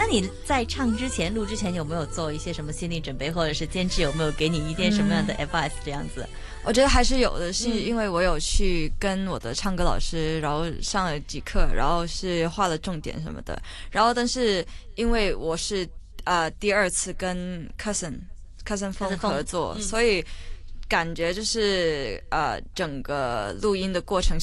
你在唱之前录之前有没有做一些什么心理准备，或者是监制有没有给你一点什么样的 advice 这样子？ 我觉得还是有的，是因为我有去跟我的唱歌老师，然后上了几课，然后是画了重点什么的。然后但是因为我是第二次跟 cousin 风合作，所以感觉就是整个录音的过程